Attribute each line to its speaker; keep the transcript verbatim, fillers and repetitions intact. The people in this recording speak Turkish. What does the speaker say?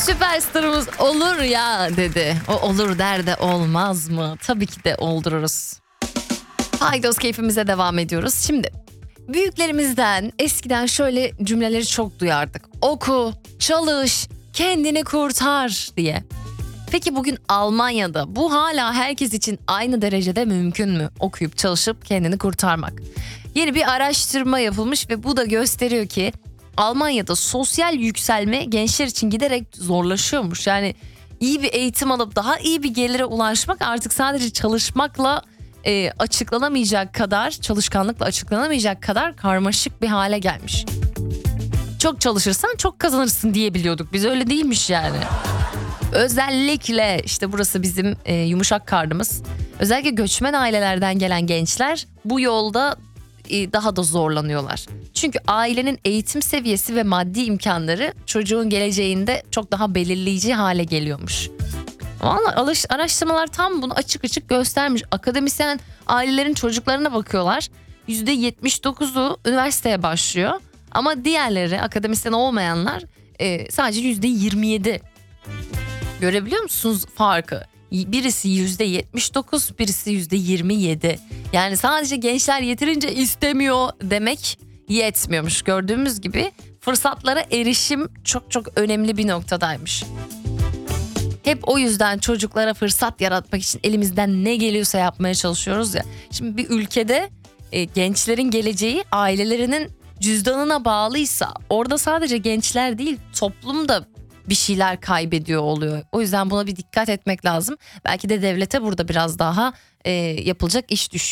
Speaker 1: Süperstarımız olur ya dedi. O olur der de olmaz mı? Tabii ki de oldururuz. Haydos keyfimize devam ediyoruz. Şimdi büyüklerimizden eskiden şöyle cümleleri çok duyardık. Oku, çalış, kendini kurtar diye. Peki bugün Almanya'da bu hala herkes için aynı derecede mümkün mü? Okuyup çalışıp kendini kurtarmak. Yeni bir araştırma yapılmış ve bu da gösteriyor ki Almanya'da sosyal yükselme gençler için giderek zorlaşıyormuş. Yani iyi bir eğitim alıp daha iyi bir gelire ulaşmak artık sadece çalışmakla e, açıklanamayacak kadar, çalışkanlıkla açıklanamayacak kadar karmaşık bir hale gelmiş. Çok çalışırsan çok kazanırsın diyebiliyorduk. Biz öyle değilmiş yani. Özellikle işte burası bizim e, yumuşak karnımız. Özellikle göçmen ailelerden gelen gençler bu yolda e, daha da zorlanıyorlar. Çünkü ailenin eğitim seviyesi ve maddi imkanları çocuğun geleceğinde çok daha belirleyici hale geliyormuş. Vallahi araştırmalar tam bunu açık açık göstermiş. Akademisyen ailelerin çocuklarına bakıyorlar. yüzde yetmiş dokuzu üniversiteye başlıyor. Ama diğerleri, akademisyen olmayanlar e, sadece yüzde yirmi yedi. Görebiliyor musunuz farkı? Birisi yüzde yetmiş dokuz, birisi yüzde yirmi yedi. Yani sadece gençler yeterince istemiyor demek yetmiyormuş. Gördüğümüz gibi fırsatlara erişim çok çok önemli bir noktadaymış. Hep o yüzden çocuklara fırsat yaratmak için elimizden ne geliyorsa yapmaya çalışıyoruz ya. Şimdi bir ülkede e, gençlerin geleceği ailelerinin cüzdanına bağlıysa orada sadece gençler değil toplum da bir şeyler kaybediyor oluyor. O yüzden buna bir dikkat etmek lazım. Belki de devlete burada biraz daha e, yapılacak iş düşüyor.